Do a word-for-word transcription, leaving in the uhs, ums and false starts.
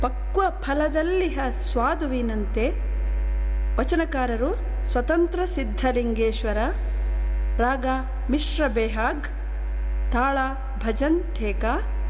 ಪಕ್ವ ಫಲದಲ್ಲಿಹ ಸ್ವಾದುವಿನಂತೆ. ವಚನಕಾರರು ಸ್ವತಂತ್ರ ಸಿದ್ಧಲಿಂಗೇಶ್ವರ, ರಾಗ ಮಿಶ್ರ ಬೇಹಾಗ್, ತಾಳ ಭಜನ್ ಠೇಕಾ,